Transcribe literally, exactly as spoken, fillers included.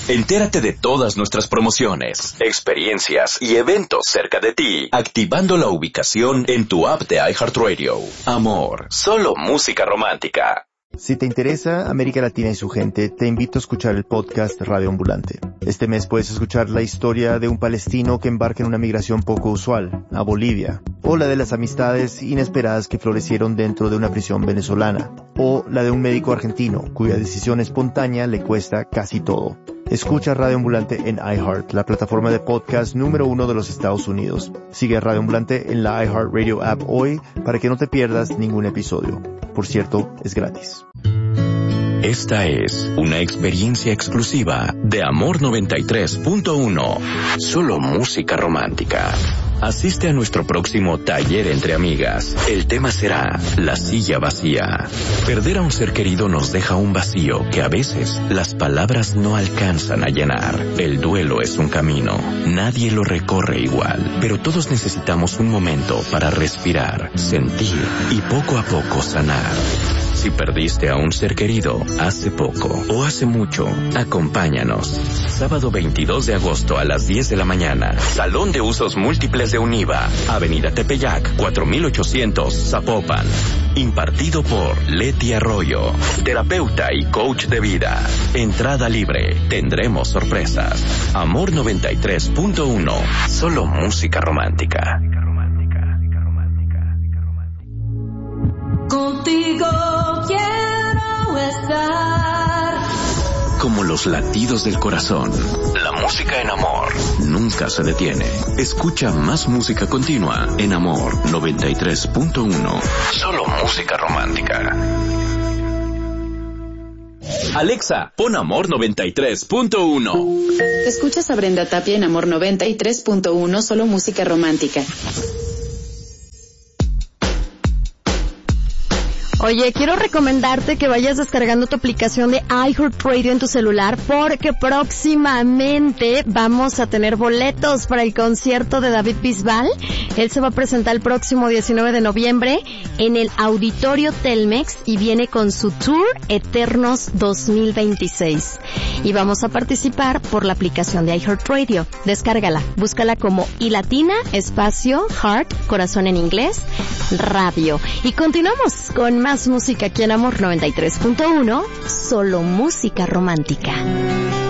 Entérate de todas nuestras promociones, experiencias y eventos cerca de ti, activando la ubicación en tu app de iHeartRadio. Amor, solo música romántica. Si te interesa América Latina y su gente, te invito a escuchar el podcast Radio Ambulante. Este mes puedes escuchar la historia de un palestino que embarca en una migración poco usual, a Bolivia, o la de las amistades inesperadas que florecieron dentro de una prisión venezolana, o la de un médico argentino cuya decisión espontánea le cuesta casi todo. Escucha Radio Ambulante en iHeart, la plataforma de podcast número uno de los Estados Unidos. Sigue Radio Ambulante en la iHeartRadio app hoy para que no te pierdas ningún episodio. Por cierto, es gratis. Esta es una experiencia exclusiva de Amor noventa y tres punto uno. Solo música romántica. Asiste a nuestro próximo taller entre amigas. El tema será la silla vacía. Perder a un ser querido nos deja un vacío que a veces las palabras no alcanzan a llenar. El duelo es un camino. Nadie lo recorre igual, pero todos necesitamos un momento para respirar, sentir y poco a poco sanar. Si perdiste a un ser querido hace poco o hace mucho, acompáñanos. Sábado veintidós de agosto a las diez de la mañana. Salón de Usos Múltiples de Univa. Avenida Tepeyac, cuatro mil ochocientos, Zapopan. Impartido por Leti Arroyo, terapeuta y coach de vida. Entrada libre. Tendremos sorpresas. Amor noventa y tres punto uno. Solo música romántica. Contigo quiero estar. Como los latidos del corazón, la música en Amor nunca se detiene. Escucha más música continua en Amor noventa y tres punto uno. Solo música romántica. Alexa, pon Amor noventa y tres punto uno. Escuchas a Brenda Tapia en Amor noventa y tres punto uno, solo música romántica. Oye, quiero recomendarte que vayas descargando tu aplicación de iHeartRadio en tu celular porque próximamente vamos a tener boletos para el concierto de David Bisbal. Él se va a presentar el próximo diecinueve de noviembre en el Auditorio Telmex y viene con su Tour Eternos dos mil veintiséis. Y vamos a participar por la aplicación de iHeartRadio. Descárgala, búscala como iLatina, espacio, Heart, corazón en inglés, radio. Y continuamos con más música aquí en Amor noventa y tres punto uno, solo música romántica.